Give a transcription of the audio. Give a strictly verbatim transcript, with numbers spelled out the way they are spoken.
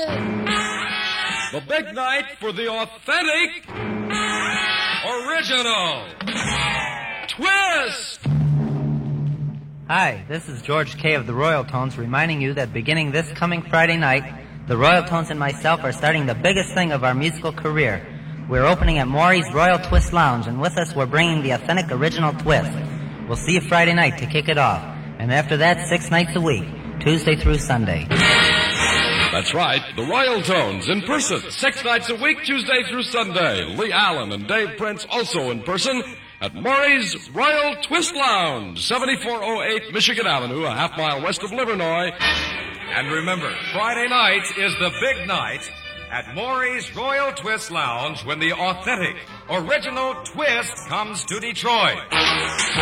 The big night for the authentic, original Twist! Hi, this is George Kay of the Royal Tones reminding you that beginning this coming Friday night, the Royal Tones and myself are starting the biggest thing of our musical career. We're opening at Maury's Royal Twist Lounge, and with us we're bringing the authentic original twist. We'll see you Friday night to kick it off, and after that, six nights a week, Tuesday through Sunday. That's right, the Royal Tones in person, six nights a week, Tuesday through Sunday. Lee Allen and Dave Prince also in person at Maury's Royal Twist Lounge, seventy-four oh eight Michigan Avenue, a half mile west of Livernois. And remember, Friday night is the big night at Maury's Royal Twist Lounge when the authentic, original twist comes to Detroit.